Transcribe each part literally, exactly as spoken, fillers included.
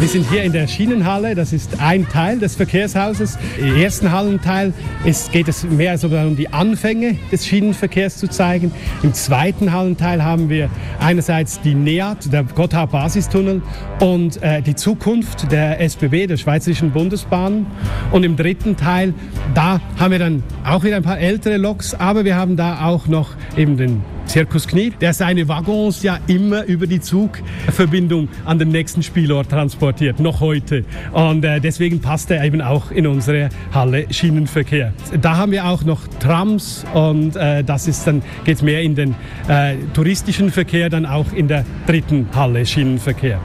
Wir sind hier in der Schienenhalle, das ist ein Teil des Verkehrshauses. Im ersten Hallenteil ist, geht es mehr so um die Anfänge des Schienenverkehrs zu zeigen. Im zweiten Hallenteil haben wir einerseits die NEAT, der Gotthard-Basistunnel, und äh, die Zukunft der S B B, der Schweizerischen Bundesbahn. Und im dritten Teil, da haben wir dann auch wieder ein paar ältere Loks, aber wir haben da auch noch eben den Circus Knie, der seine Waggons ja immer über die Zugverbindung an den nächsten Spielort transportiert, noch heute. Und äh, deswegen passt er eben auch in unsere Halle Schienenverkehr. Da haben wir auch noch Trams und äh, das ist dann, geht mehr in den äh, touristischen Verkehr, dann auch in der dritten Halle Schienenverkehr.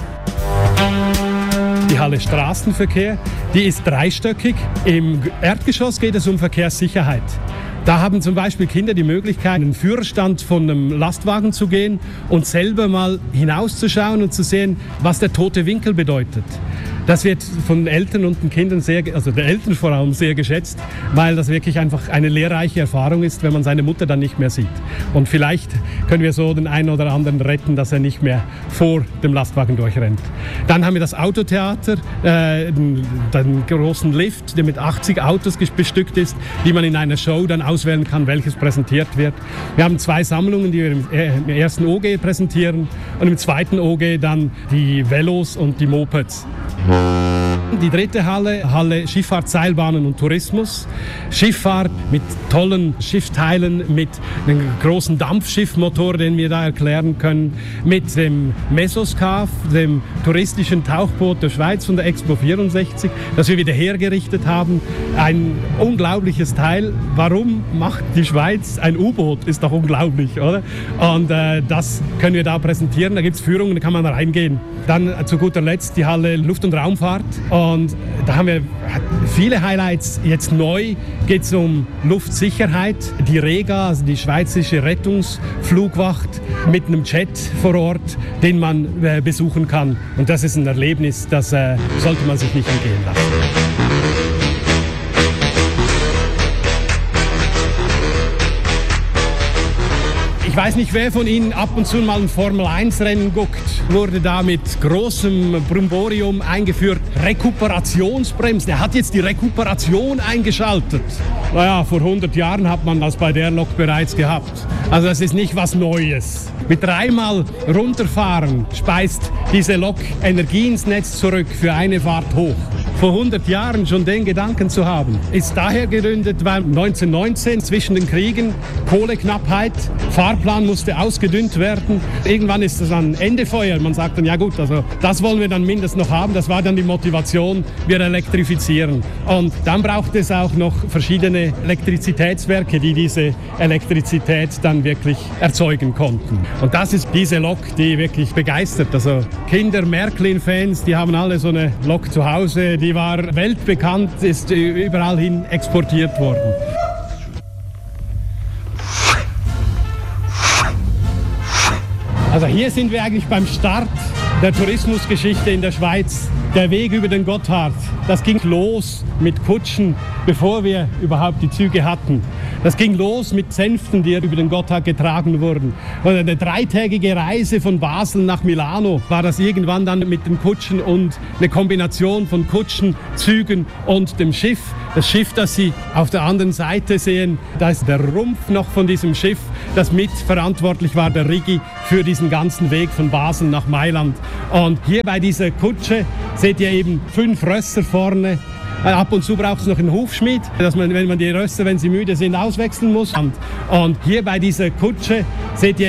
Die Halle Straßenverkehr, die ist dreistöckig. Im Erdgeschoss geht es um Verkehrssicherheit. Da haben zum Beispiel Kinder die Möglichkeit, in den Führerstand von einem Lastwagen zu gehen und selber mal hinauszuschauen und zu sehen, was der tote Winkel bedeutet. Das wird von Eltern und den Kindern sehr, also der Eltern vor allem sehr geschätzt, weil das wirklich einfach eine lehrreiche Erfahrung ist, wenn man seine Mutter dann nicht mehr sieht. Und vielleicht können wir so den einen oder anderen retten, dass er nicht mehr vor dem Lastwagen durchrennt. Dann haben wir das Autotheater, äh, den, den großen Lift, der mit achtzig Autos bestückt ist, die man in einer Show dann auswählen kann, welches präsentiert wird. Wir haben zwei Sammlungen, die wir im, äh, im ersten O G präsentieren und im zweiten O G dann die Velos und die Mopeds. Die dritte Halle, Halle Schifffahrt, Seilbahnen und Tourismus. Schifffahrt mit tollen Schiffteilen, mit einem großen Dampfschiffmotor, den wir da erklären können, mit dem Mesoskav, dem touristischen Tauchboot der Schweiz von der Expo vierundsechzig, das wir wieder hergerichtet haben. Ein unglaubliches Teil. Warum macht die Schweiz ein U-Boot? Ist doch unglaublich, oder? Und äh, das können wir da präsentieren. Da gibt es Führungen, da kann man reingehen. Dann äh, zu guter Letzt die Halle Luft- und Raumfahrt. Und da haben wir viele Highlights. Jetzt neu geht es um Luftsicherheit. Die Rega, also die Schweizerische Rettungsflugwacht, mit einem Jet vor Ort, den man äh, besuchen kann. Und das ist ein Erlebnis, das äh, sollte man sich nicht entgehen lassen. Ich weiß nicht, wer von Ihnen ab und zu mal ein Formel eins Rennen guckt. Wurde da mit großem Brimborium eingeführt. Rekuperationsbremsen. Er hat jetzt die Rekuperation eingeschaltet. Naja, vor hundert Jahren hat man das bei der Lok bereits gehabt. Also das ist nicht was Neues. Mit dreimal runterfahren speist diese Lok Energie ins Netz zurück für eine Fahrt hoch. Vor hundert Jahren schon den Gedanken zu haben, ist daher gegründet, weil neunzehnhundertneunzehn zwischen den Kriegen Kohleknappheit, Fahrplan musste ausgedünnt werden. Irgendwann ist es dann Ende Feuer. Man sagt dann, ja gut, also das wollen wir dann mindestens noch haben. Das war dann die Motivation, wir elektrifizieren. Und dann braucht es auch noch verschiedene Elektrizitätswerke, die diese Elektrizität dann wirklich erzeugen konnten. Und das ist diese Lok, die wirklich begeistert. Also Kinder, Märklin-Fans, die haben alle so eine Lok zu Hause, die war weltbekannt, ist überall hin exportiert worden. Also hier sind wir eigentlich beim Start der Tourismusgeschichte in der Schweiz. Der Weg über den Gotthard, das ging los mit Kutschen, bevor wir überhaupt die Züge hatten. Das ging los mit Sänften, die über den Gotthard getragen wurden. Und eine dreitägige Reise von Basel nach Milano war das irgendwann dann mit den Kutschen und eine Kombination von Kutschen, Zügen und dem Schiff. Das Schiff, das Sie auf der anderen Seite sehen, da ist der Rumpf noch von diesem Schiff, das mitverantwortlich war, der Riggi, für diesen ganzen Weg von Basel nach Mailand. Und hier bei dieser Kutsche seht ihr eben fünf Rösser vorne. Ab und zu braucht es noch einen Hufschmied, dass man, wenn man die Rösser, wenn sie müde sind, auswechseln muss. Und, und hier bei dieser Kutsche seht ihr